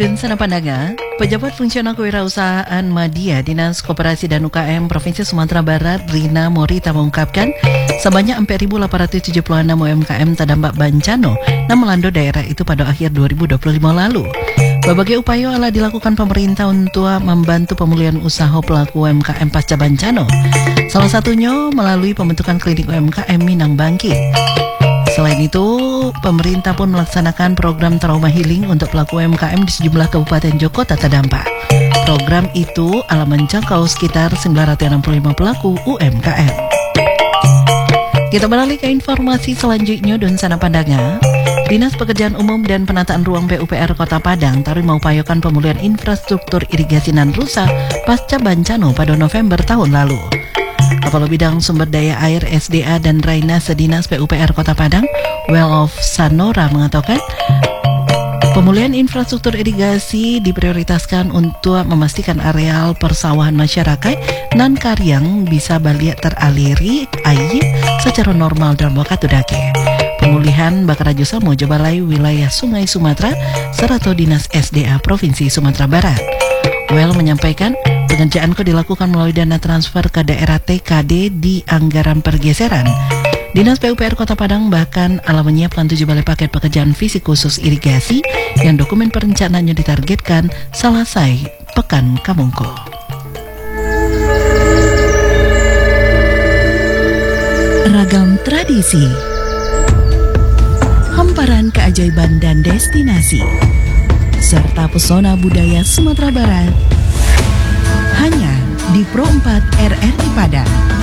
Dan sana pandangan, pejabat fungsional kewirausahaan Madya Dinas Koperasi dan UKM Provinsi Sumatera Barat Rina Morita mengungkapkan sebanyak 4.876 UMKM terdampak bencana yang melanda daerah itu pada akhir 2025 lalu. Berbagai upaya telah dilakukan pemerintah untuk membantu pemulihan usaha pelaku UMKM pasca bencana. Salah satunya melalui pembentukan klinik UMKM Minang Bangkit. Selain itu, pemerintah pun melaksanakan program trauma healing untuk pelaku UMKM di sejumlah kabupaten Jogja terdampak. Program itu akan menjangkau sekitar 965 pelaku UMKM. Kita beralih ke informasi selanjutnya dan sana pandangan. Dinas Pekerjaan Umum dan Penataan Ruang PUPR Kota Padang terus mengupayakan pemulihan infrastruktur irigasi nan rusak pasca bencana pada November tahun lalu. Kepala Bidang Sumber Daya Air SDA dan Drainase Dinas PUPR Kota Padang, Well of Sanora mengatakan, pemulihan infrastruktur irigasi diprioritaskan untuk memastikan areal persawahan masyarakat nan karyang bisa balik teraliri air secara normal dalam waktu dake. Pemulihan Bakaraju Samo Jabalai wilayah Sungai Sumatera serta Dinas SDA Provinsi Sumatera Barat. Well menyampaikan pengerjaan dilakukan melalui dana transfer ke daerah TKD di anggaran pergeseran. Dinas PUPR Kota Padang bahkan telah menyiapkan 7 balai paket pekerjaan fisik khusus irigasi yang dokumen perencanaannya ditargetkan selesai pekan Kamungko. Ragam tradisi, hamparan keajaiban dan destinasi, serta pesona budaya Sumatera Barat hanya di Pro 4 RRI Padang.